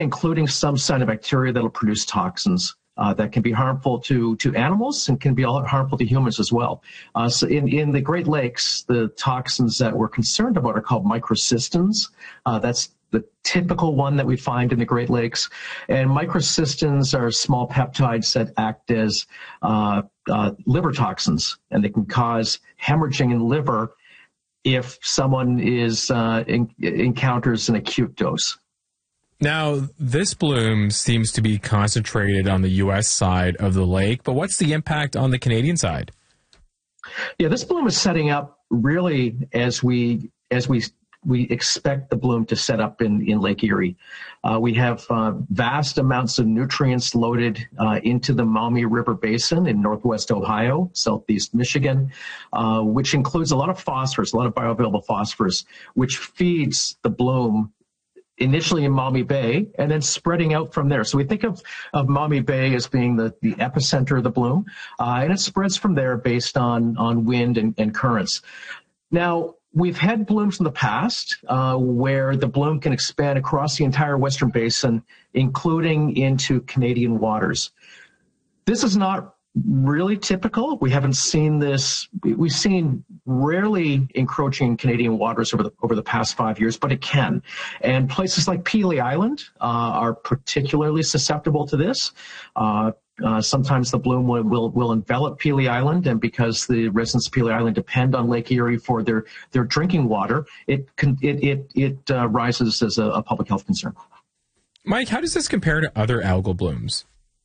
including some cyanobacteria that will produce toxins that can be harmful to animals and can be harmful to humans as well. So in the Great Lakes, the toxins that we're concerned about are called microcystins. That's the typical one that we find in the Great Lakes. And microcystins are small peptides that act as liver toxins, and they can cause hemorrhaging in the liver if someone encounters an acute dose. Now, this bloom seems to be concentrated on the U.S. side of the lake, but what's the impact on the Canadian side? Yeah, this bloom is setting up really as we expect the bloom to set up in Lake Erie. We have vast amounts of nutrients loaded into the Maumee River Basin in northwest Ohio, southeast Michigan, which includes a lot of phosphorus, a lot of bioavailable phosphorus, which feeds the bloom initially in Maumee Bay and then spreading out from there. So we think of Maumee Bay as being the epicenter of the bloom, and it spreads from there based on wind and currents. Now, we've had blooms in the past where the bloom can expand across the entire Western Basin, including into Canadian waters. This is not really typical. We haven't seen this. We've seen rarely encroaching Canadian waters over the past 5 years, but it can. And places like Pelee Island are particularly susceptible to this. Sometimes the bloom will envelop Pelee Island, and because the residents of Pelee Island depend on Lake Erie for their drinking water, it rises as a public health concern. Mike, how does this compare to other algal blooms?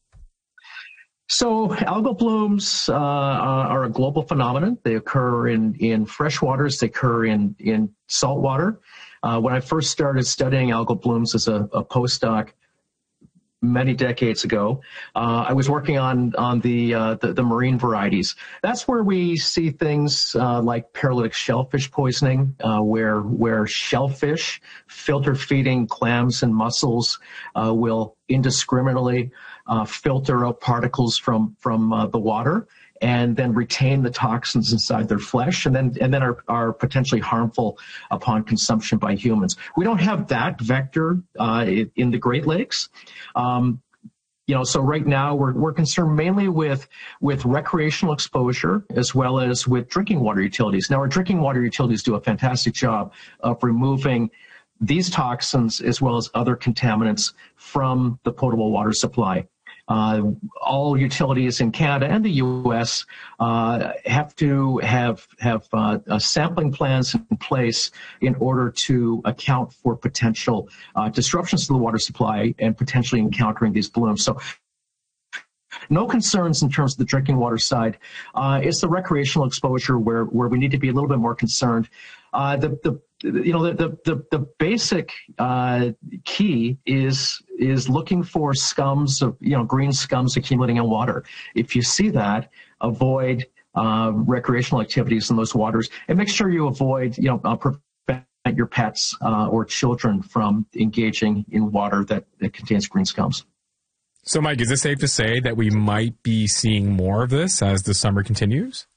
So algal blooms are a global phenomenon. They occur in fresh waters. They occur in salt water. When I first started studying algal blooms as a postdoc many decades ago, I was working on the marine varieties. That's where we see things like paralytic shellfish poisoning, where shellfish, filter-feeding clams and mussels will indiscriminately filter out particles from the water and then retain the toxins inside their flesh, and then are potentially harmful upon consumption by humans. We don't have that vector in the Great Lakes. So right now we're concerned mainly with recreational exposure as well as with drinking water utilities. Now, our drinking water utilities do a fantastic job of removing these toxins as well as other contaminants from the potable water supply. All utilities in Canada and the U.S. Have to have sampling plans in place in order to account for potential disruptions to the water supply and potentially encountering these blooms. So no concerns in terms of the drinking water side. It's the recreational exposure where we need to be a little bit more concerned. The basic key is looking for scums of green scums accumulating in water. If you see that, avoid recreational activities in those waters, and make sure you avoid prevent your pets or children from engaging in water that contains green scums. So, Mike, is it safe to say that we might be seeing more of this as the summer continues?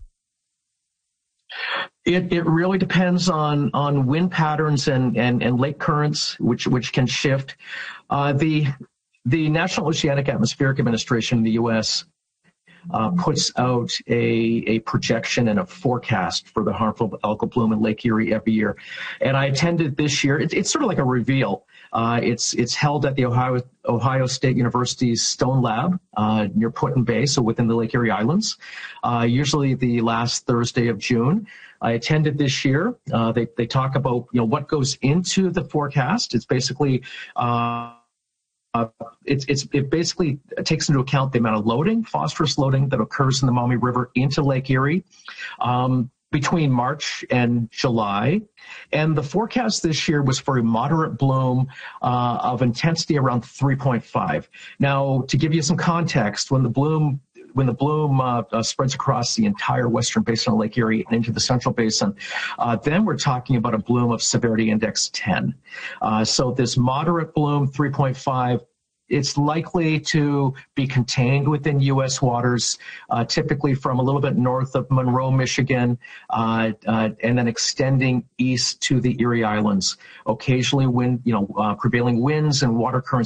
It really depends on wind patterns and lake currents, which can shift. The National Oceanic Atmospheric Administration in the U.S. Puts out a projection and a forecast for the harmful algal bloom in Lake Erie every year. And I attended this year. It's sort of like a reveal. It's held at the Ohio State University's Stone Lab near Put in Bay, so within the Lake Erie Islands, usually the last Thursday of June. I attended this year. They talk about what goes into the forecast. It's basically it basically takes into account the amount of loading, phosphorus loading that occurs in the Maumee River into Lake Erie between March and July. And the forecast this year was for a moderate bloom of intensity around 3.5. Now, to give you some context, when the bloom spreads across the entire western basin of Lake Erie and into the central basin, then we're talking about a bloom of severity index 10. So this moderate bloom, 3.5, it's likely to be contained within U.S. waters, typically from a little bit north of Monroe, Michigan, and then extending east to the Erie Islands. Occasionally, prevailing winds and water currents